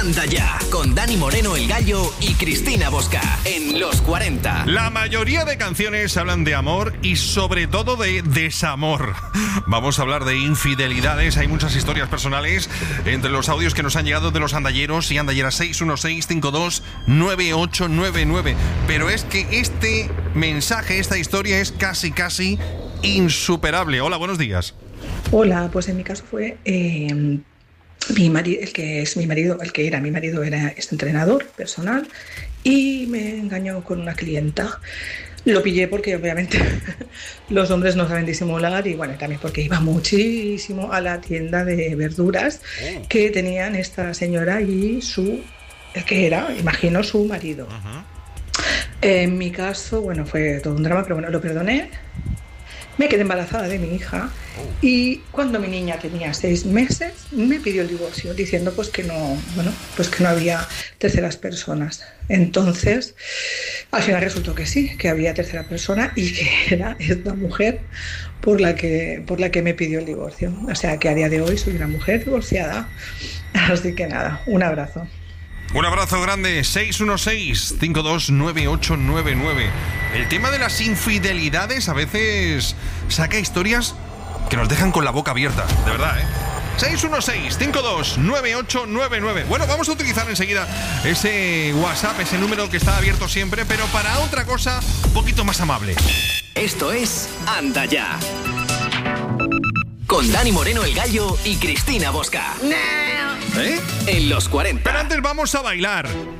Anda Ya, con Dani Moreno el Gallo y Cristina Bosca, en Los 40. La mayoría de canciones hablan de amor y sobre todo de desamor. Vamos a hablar de infidelidades, hay muchas historias personales entre los audios que nos han llegado de los andalleros y andalleras. 616-529899. Pero es que este mensaje, esta historia es casi insuperable. Hola, buenos días. Hola, pues en mi caso fue mi marido, el que era mi marido, era entrenador personal y me engañó con una clienta. Lo pillé porque obviamente los hombres no saben disimular y bueno, también porque iba muchísimo a la tienda de verduras que tenían esta señora y el que era, imagino, su marido. En mi caso, bueno, fue todo un drama, pero bueno, lo perdoné. Me quedé embarazada de mi hija y cuando mi niña tenía 6 meses me pidió el divorcio diciendo pues que no había terceras personas. Entonces, al final resultó que sí, que había tercera persona y que era esta mujer por la que me pidió el divorcio. O sea que a día de hoy soy una mujer divorciada. Así que nada, un abrazo. Un abrazo grande, 616-529899. El tema de las infidelidades a veces saca historias que nos dejan con la boca abierta, de verdad, 616-529899. Bueno, vamos a utilizar enseguida ese WhatsApp, ese número que está abierto siempre, pero para otra cosa un poquito más amable. Esto es Anda Ya, con Dani Moreno el Gallo y Cristina Bosca. En Los 40. Pero antes vamos a bailar.